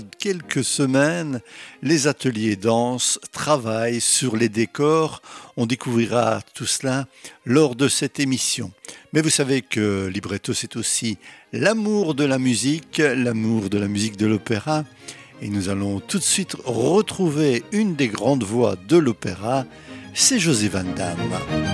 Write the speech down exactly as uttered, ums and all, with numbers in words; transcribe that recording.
Quelques semaines, les ateliers danse travaillent sur les décors. On découvrira tout cela lors de cette émission. Mais vous savez que libretto, c'est aussi l'amour de la musique, l'amour de la musique de l'opéra. Et nous allons tout de suite retrouver une des grandes voix de l'opéra, c'est José Van Damme.